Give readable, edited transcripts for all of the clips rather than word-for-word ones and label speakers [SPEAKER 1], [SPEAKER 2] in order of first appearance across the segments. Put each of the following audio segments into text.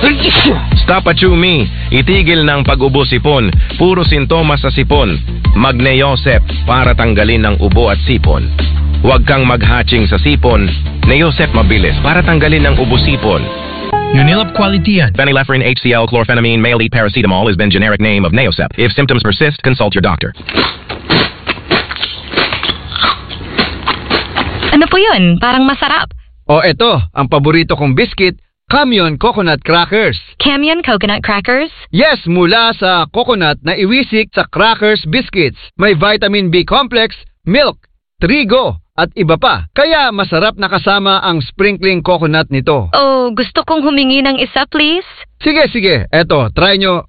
[SPEAKER 1] Stop Achumi. Itigil ng pag-ubo sipon. Puro sintomas sa sipon. Mag-Neosep para tanggalin ng ubo at sipon. Huwag kang mag-hatching sa sipon. Neosep mabilis para tanggalin ng ubo sipon.
[SPEAKER 2] Unilab quality yan.
[SPEAKER 1] Phenylephrine HCl chlorphenamine male elite paracetamol has been generic name of Neosep. If symptoms persist, consult your doctor.
[SPEAKER 3] Ano po yun? Parang masarap.
[SPEAKER 4] O eto, ang paborito kong biscuit, Camion Coconut Crackers.
[SPEAKER 3] Camion Coconut Crackers?
[SPEAKER 4] Yes, mula sa coconut na iwisik sa crackers biscuits. May vitamin B complex, milk, trigo, at iba pa. Kaya masarap na kasama ang sprinkling coconut nito.
[SPEAKER 3] Oh, gusto kong humingi ng isa, please.
[SPEAKER 4] Sige. Eto, try nyo.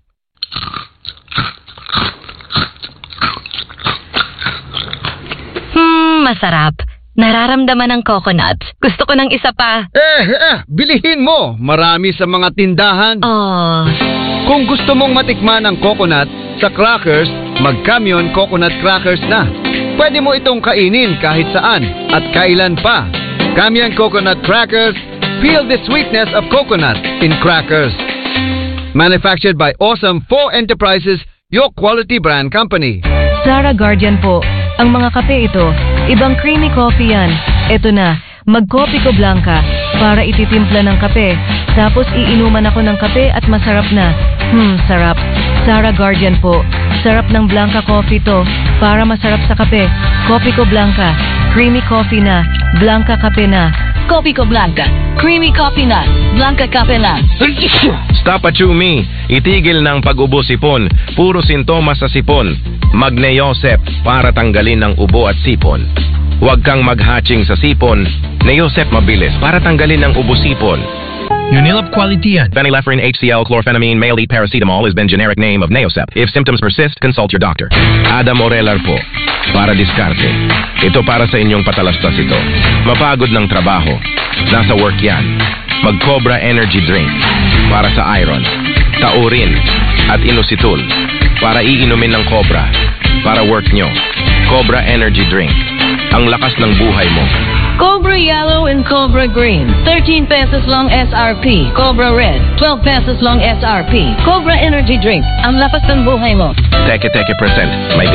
[SPEAKER 3] Masarap. Nararamdaman ng coconut. Gusto ko ng isa pa.
[SPEAKER 4] Bilihin mo. Marami sa mga tindahan.
[SPEAKER 3] Oh.
[SPEAKER 4] Kung gusto mong matikman ang coconut sa crackers, mag-Camion Coconut Crackers na. Pwede mo itong kainin kahit saan at kailan pa. Camion Coconut Crackers, feel the sweetness of coconut in crackers. Manufactured by Awesome 4 Enterprises, your quality brand company.
[SPEAKER 5] Zara Guardian po. Ang mga kape ito, ibang creamy coffee yan. Ito na, mag-Coffee ko Blanca para ititimpla ng kape. Tapos iinuman ako ng kape at masarap na. Sarap. Zara Guardian po. Sarap ng Blanca coffee to para masarap sa kape. Coffee ko Blanca. Creamy coffee na. Blanca kape na.
[SPEAKER 6] Coffee ko Blanca. Creamy coffee na. Blanca kape na.
[SPEAKER 1] Stop Achumi. Itigil ng pag-ubo sipon. Puro sintomas sa sipon. Mag-Neosep para tanggalin ng ubo at sipon. Huwag kang mag-hatching sa sipon. Neosep mabilis para tanggalin ng ubo sipon.
[SPEAKER 2] Unilab quality yan.
[SPEAKER 1] Phenylephrine HCl chlorphenamine male elite paracetamol has been generic name of Neosep. If symptoms persist, consult your doctor. Adam Orelar po. Para diskarte. Ito para sa inyong patalastas ito. Mapagod ng trabaho. Nasa work yan. Mag-Cobra Energy Drink. Para sa iron. Taurin. At inositol. Para iinumin ng Cobra. Para work nyo. Cobra Energy Drink. Ang lakas ng buhay mo.
[SPEAKER 6] Cobra Yellow and Cobra Green. 13 pesos long SRP. Cobra Red. 12 pesos long SRP. Cobra Energy Drink. Ang lakas ng buhay mo.
[SPEAKER 1] Teke present. May